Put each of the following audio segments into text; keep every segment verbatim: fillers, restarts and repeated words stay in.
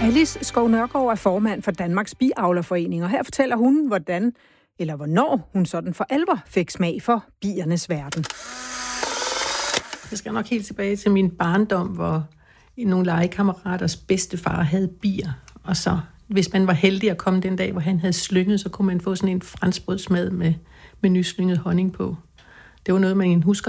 Alice Skov Nørgaard er formand for Danmarks Biavlerforening, og her fortæller hun, hvordan eller hvornår hun sådan for alvor fik smag for biernes verden. Jeg skal nok helt tilbage til min barndom, hvor nogle legekammeraters bedstefar havde bier, og så, hvis man var heldig at komme den dag, hvor han havde slynget, så kunne man få sådan en franskbrødsmad med, med nyslynget honning på. Det var noget, man husker.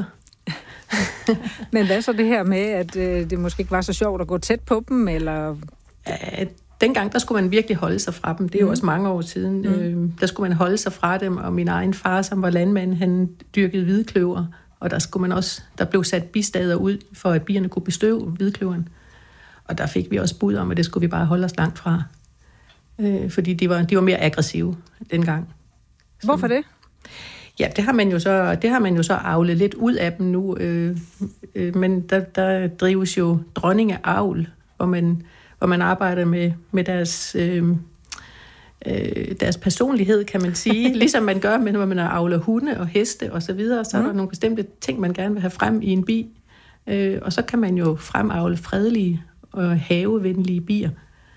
Men hvad så det her med, at øh, det måske ikke var så sjovt at gå tæt på dem, eller... Ja, dengang, der skulle man virkelig holde sig fra dem. Det er jo mm. også mange år siden. Mm. Øh, der skulle man holde sig fra dem, og min egen far, som var landmand, han dyrkede hvidkløver, og der skulle man også, der blev sat bistader ud, for at bierne kunne bestøve hvidkløveren. Og der fik vi også bud om, at det skulle vi bare holde os langt fra. Øh, fordi de var, de var mere aggressive dengang. Så, hvorfor det? Ja, det har man jo så, det har man jo så avlet lidt ud af dem nu. Øh, øh, men der, der drives jo dronningeavl, hvor man hvor man arbejder med, med deres, øh, øh, deres personlighed, kan man sige. Ligesom man gør, med, når man avler hunde og heste og så videre, så er der mm. nogle bestemte ting, man gerne vil have frem i en bi. Øh, og så kan man jo fremavle fredelige og havevenlige bier,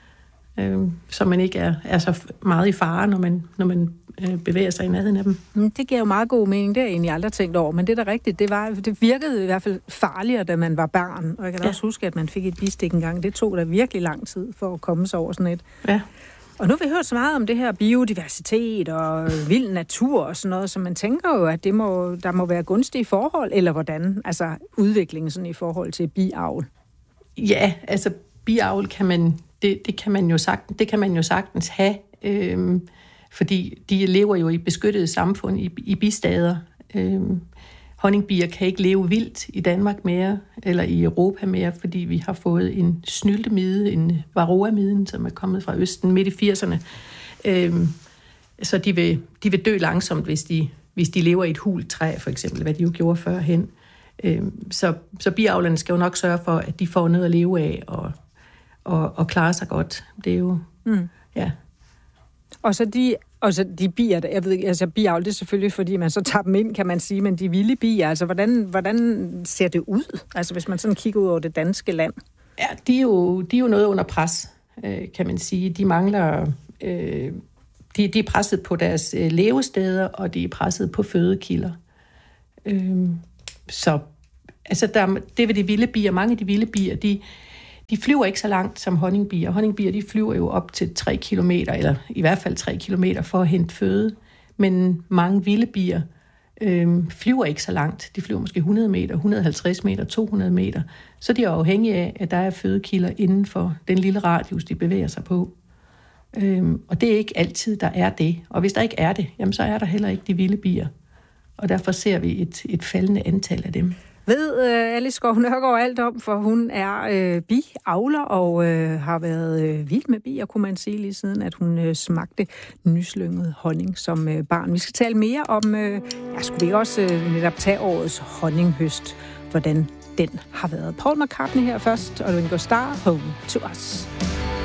øh, så man ikke er, er så meget i fare, når man, når man øh, bevæger sig i nærheden af dem. Det giver jo meget god mening, det har jeg egentlig aldrig tænkt over, men det er da rigtigt, det, var, det virkede i hvert fald farligere, da man var barn, og jeg kan da ja. også huske, at man fik et bistik engang. Det tog da virkelig lang tid for at komme sig over sådan et. Ja. Og nu har vi hørt så meget om det her biodiversitet og vild natur og sådan noget, så man tænker jo, at det må, der må være gunstige forhold, eller hvordan, altså udviklingen sådan i forhold til biavl. Ja, altså biavl kan man, det, det kan man jo sagtens, det kan man jo sagtens have, øhm, fordi de lever jo i beskyttede samfund, i, i bistader. Øhm, honningbier kan ikke leve vildt i Danmark mere, eller i Europa mere, fordi vi har fået en snyltemide, en varroamiden, som er kommet fra Østen midt i firserne. Øhm, så de vil, de vil dø langsomt, hvis de, hvis de lever i et hult træ, for eksempel, hvad de jo gjorde førhen. Øhm, så, så biavlerne skal jo nok sørge for, at de får noget at leve af, og, og, og klare sig godt. Det er jo, mm. ja... Og så de, og så de bier, jeg ved ikke, altså biavl, det er selvfølgelig, fordi man så tager dem ind, kan man sige, men de vilde bier, altså hvordan, hvordan ser det ud? Altså hvis man sådan kigger ud over det danske land. Ja, de er jo, de er jo noget under pres, kan man sige. De mangler, øh, de, de er presset på deres levesteder, og de er presset på fødekilder. Øh, så altså der, det ved de vilde bier, mange af de vilde bier, de De flyver ikke så langt som honningbier. Honningbier, de flyver jo op til tre kilometer, eller i hvert fald tre kilometer for at hente føde. Men mange vilde bier øh, flyver ikke så langt. De flyver måske hundrede meter, et hundrede og halvtreds meter, to hundrede meter. Så de er afhængige af, at der er fødekilder inden for den lille radius, de bevæger sig på. Øh, og det er ikke altid, der er det. Og hvis der ikke er det, jamen, så er der heller ikke de vilde bier. Og derfor ser vi et, et faldende antal af dem. Ved uh, Alice Skov Nørgaard alt om, for hun er uh, biavler og uh, har været uh, vild med bier, kunne man sige, lige siden at hun uh, smagte nyslynget honning som uh, barn. Vi skal tale mere om, uh, ja, skulle vi også uh, netop tage årets honninghøst, hvordan den har været. Paul McCartney her først, og Ringo Starr, Home to Us.